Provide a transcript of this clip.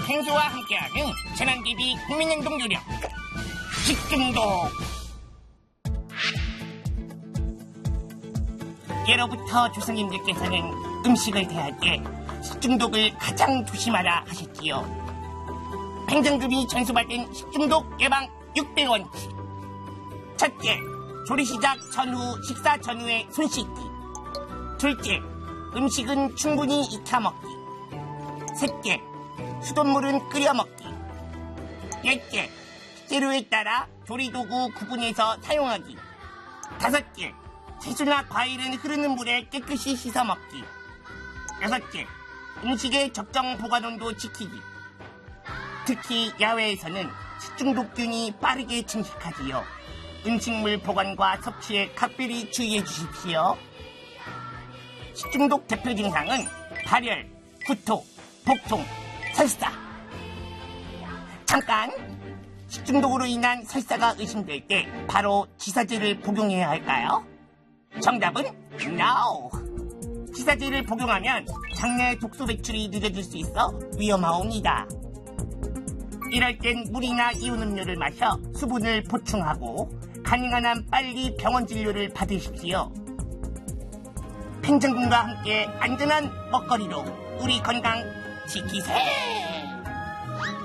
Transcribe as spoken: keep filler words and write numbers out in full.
생수와 함께하는 재난기비 국민행동 요령 식중독. 예로부터 조상님들께서는 음식을 대할 때 식중독을 가장 조심하라 하셨지요. 행정금이 전수받은 식중독 예방 육백 원칙. 첫째, 조리 시작 전후, 식사 전후에 손 씻기. 둘째, 음식은 충분히 익혀 먹기. 셋째, 수돗물은 끓여 먹기. 넷째, 재료에 따라 조리도구 구분해서 사용하기. 다섯째, 채소나 과일은 흐르는 물에 깨끗이 씻어 먹기. 여섯째, 음식의 적정 보관온도 지키기. 특히 야외에서는 식중독균이 빠르게 침식하지요. 음식물 보관과 섭취에 각별히 주의해 주십시오. 식중독 대표 증상은 발열, 구토, 복통, 설사. 잠깐! 식중독으로 인한 설사가 의심될 때 바로 지사제를 복용해야 할까요? 정답은 NO! 지사제를 복용하면 장내 독소 배출이 늦어질 수 있어 위험하옵니다. 이럴 땐 물이나 이온 음료를 마셔 수분을 보충하고 가능한 한 빨리 병원 진료를 받으십시오. 행정군과 함께 안전한 먹거리로 우리 건강 지키세!